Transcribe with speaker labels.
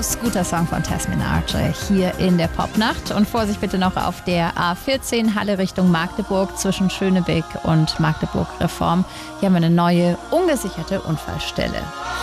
Speaker 1: Ghost, guter Song von Tasmin Archer hier in der Popnacht. Und Vorsicht bitte noch auf der A14 Halle Richtung Magdeburg zwischen Schönebeck und Magdeburg Reform. Hier haben wir eine neue, ungesicherte Unfallstelle.